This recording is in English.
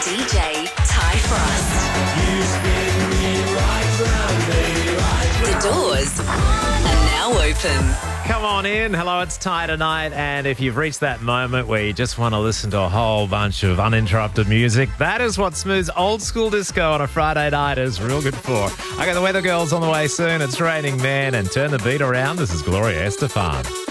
DJ Ty Frost. The doors are now open. Come on in. Hello, it's Ty tonight. And if you've reached that moment where you just want to listen to a whole bunch of uninterrupted music, that is what smooth old school disco on a Friday night is real good for. I got the Weather Girls on the way soon. It's raining, man. And turn the beat around. This is Gloria Estefan.